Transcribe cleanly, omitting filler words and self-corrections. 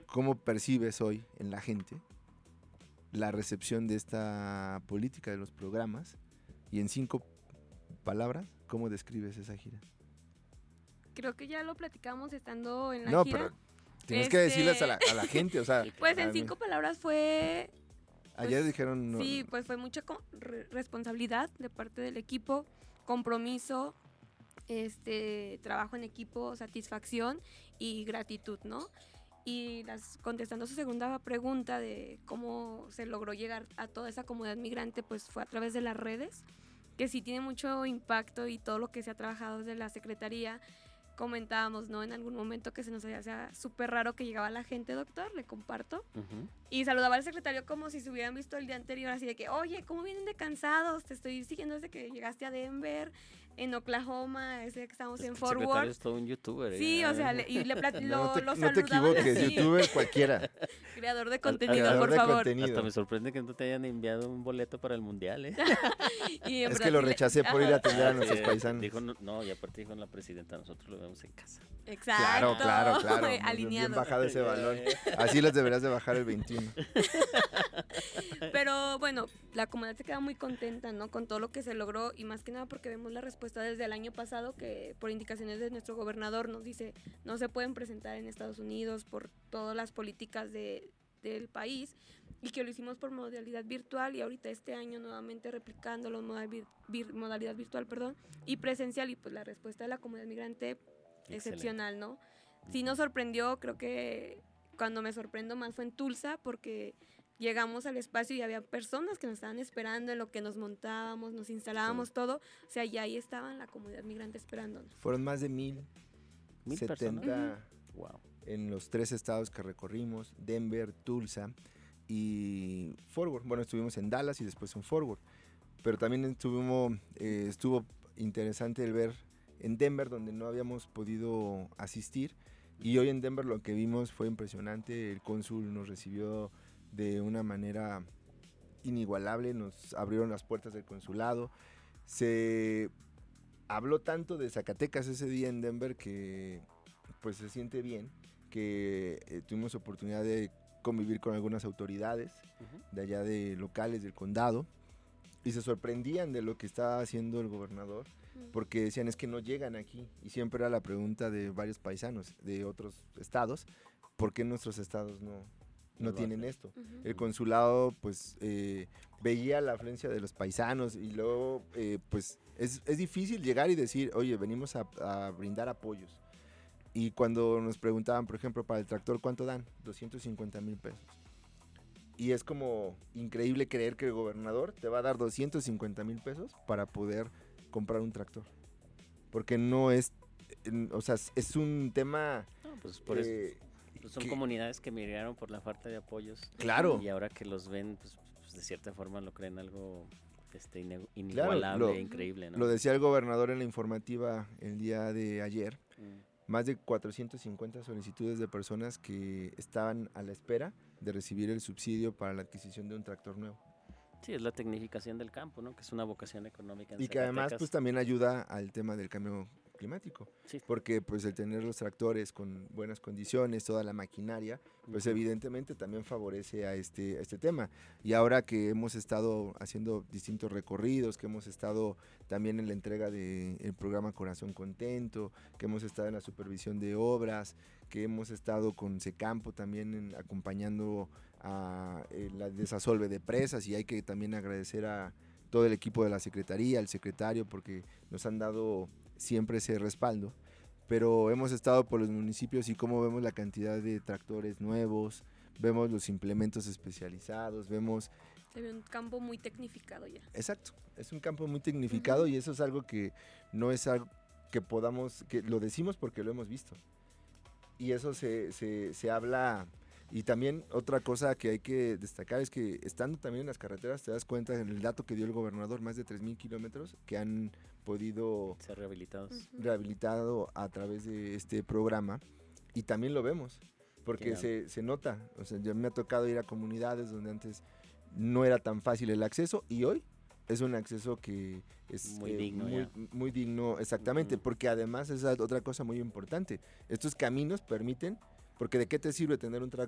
¿cómo percibes hoy en la gente la recepción de esta política de los programas? Y en 5 palabras, ¿cómo describes esa gira? Creo que ya lo platicamos estando en la No, gira. pero tienes que decirles a la gente, o sea... Pues en 5 palabras fue... Ayer dijeron... No, sí, pues fue mucha responsabilidad de parte del equipo, compromiso, trabajo en equipo, satisfacción y gratitud, ¿no? Y contestando su segunda pregunta de cómo se logró llegar a toda esa comunidad migrante, pues fue a través de las redes, que sí tiene mucho impacto, y todo lo que se ha trabajado desde la Secretaría. Comentábamos, ¿no? En algún momento que se nos hacía súper raro que llegaba la gente, doctor, le comparto, y saludaba al secretario como si se hubieran visto el día anterior, así de que, oye, ¿cómo vienen de cansados? Te estoy siguiendo desde que llegaste a Denver, en Oklahoma, ese que estábamos en Fort Worth. El secretario es todo un youtuber. Sí, o sea, y lo saludaban. No te equivoques, así. Youtuber cualquiera. Creador de contenido, por favor. Hasta me sorprende que no te hayan enviado un boleto para el mundial, ¿eh? Es que lo rechacé por ir a atender a nuestros paisanos. Dijo, no, y aparte dijo la presidenta, nosotros lo vemos en casa. Exacto. Claro. Alineado. Bien bajado ese balón. Así los deberías de bajar el 21. Pero bueno, la comunidad se queda muy contenta, ¿no? Con todo lo que se logró, y más que nada porque vemos la respuesta desde el año pasado, que por indicaciones de nuestro gobernador nos dice no se pueden presentar en Estados Unidos por todas las políticas del país, y que lo hicimos por modalidad virtual, y ahorita este año nuevamente replicándolo en modalidad virtual, y presencial, y pues la respuesta de la comunidad migrante excepcional, ¿no? Sí nos sorprendió. Creo que cuando me sorprendo más fue en Tulsa, porque llegamos al espacio y había personas que nos estaban esperando en lo que nos montábamos, nos instalábamos, todo. O sea, ya ahí estaban la comunidad migrante esperándonos. Fueron más de 1,070 wow. En los 3 estados que recorrimos: Denver, Tulsa y Fort Worth. Bueno, estuvimos en Dallas y después en Fort Worth. Pero también estuvo interesante el ver en Denver, donde no habíamos podido asistir. Y hoy en Denver lo que vimos fue impresionante. El cónsul nos recibió de una manera inigualable, nos abrieron las puertas del consulado. Se habló tanto de Zacatecas ese día en Denver que pues se siente bien, que tuvimos oportunidad de convivir con algunas autoridades de allá, de locales del condado, y se sorprendían de lo que estaba haciendo el gobernador, porque decían, es que no llegan aquí, y siempre era la pregunta de varios paisanos de otros estados, ¿por qué nuestros estados no tienen esto? El consulado pues veía la afluencia de los paisanos, y luego pues es difícil llegar y decir, oye, venimos a brindar apoyos. Y cuando nos preguntaban, por ejemplo, para el tractor, ¿cuánto dan? 250,000 pesos. Y es como increíble creer que el gobernador te va a dar 250,000 pesos para poder comprar un tractor. Porque no es, o sea, es un tema... No, pues por eso. Pues son comunidades que migraron por la falta de apoyos. Claro. Y ahora que los ven, pues de cierta forma lo creen algo inigualable, claro, increíble, ¿no? Lo decía el gobernador en la informativa el día de ayer. Más de 450 solicitudes de personas que estaban a la espera de recibir el subsidio para la adquisición de un tractor nuevo. Sí, es la tecnificación del campo, ¿no? Que es una vocación económica en y Zacatecas. Que además pues también ayuda al tema del cambio climático, sí, porque pues el tener los tractores con buenas condiciones, toda la maquinaria, pues evidentemente también favorece a este tema. Y ahora que hemos estado haciendo distintos recorridos, que hemos estado también en la entrega del programa Corazón Contento, que hemos estado en la supervisión de obras, que hemos estado con Secampo también acompañando a la desasolve de presas, y hay que también agradecer a todo el equipo de la Secretaría, al secretario, porque nos han dado siempre ese respaldo. Pero hemos estado por los municipios y cómo vemos la cantidad de tractores nuevos, vemos los implementos especializados, vemos... Se ve un campo muy tecnificado ya. Exacto, es un campo muy tecnificado, y eso es algo que no es algo que podamos, que lo decimos porque lo hemos visto. Y eso se habla. Y también otra cosa que hay que destacar es que estando también en las carreteras te das cuenta en el dato que dio el gobernador, más de 3,000 kilómetros que han podido ser rehabilitado a través de este programa, y también lo vemos porque se nota. O sea, ya me ha tocado ir a comunidades donde antes no era tan fácil el acceso, y hoy es un acceso que es muy digno, muy digno, exactamente, porque además es otra cosa muy importante. Estos caminos permiten, porque ¿de qué te sirve tener un tractor